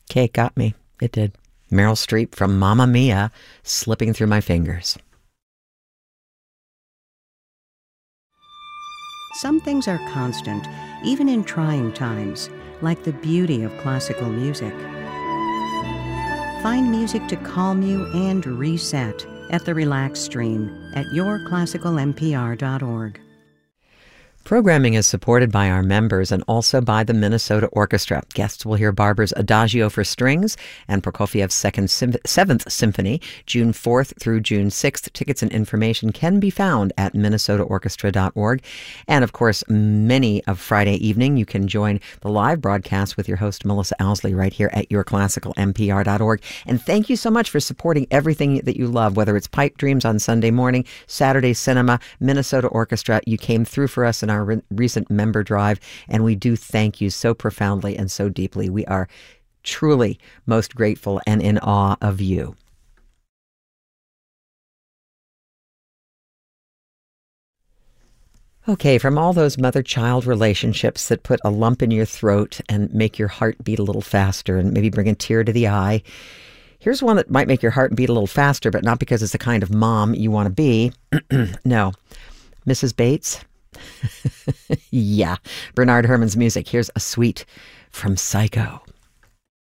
It got me. It did. Meryl Streep from Mamma Mia slipping through my fingers. Some things are constant, even in trying times, like the beauty of classical music. Find music to calm you and reset at the Relax Stream at yourclassicalmpr.org. Programming is supported by our members and also by the Minnesota Orchestra. Guests will hear Barber's Adagio for Strings and Prokofiev's Seventh Symphony, June 4th through June 6th. Tickets and information can be found at minnesotaorchestra.org. And, of course, many of Friday evening, you can join the live broadcast with your host, Melissa Owsley, right here at yourclassicalmpr.org. And thank you so much for supporting everything that you love, whether it's Pipe Dreams on Sunday morning, Saturday Cinema, Minnesota Orchestra. You came through for us in our recent member drive, and we do thank you so profoundly and so deeply. We are truly most grateful and in awe of you. Okay, from all those mother-child relationships that put a lump in your throat and make your heart beat a little faster and maybe bring a tear to the eye, here's one that might make your heart beat a little faster, but not because it's the kind of mom you want to be. No. Mrs. Bates? Yeah, Bernard Herrmann's music. Here's a suite from Psycho.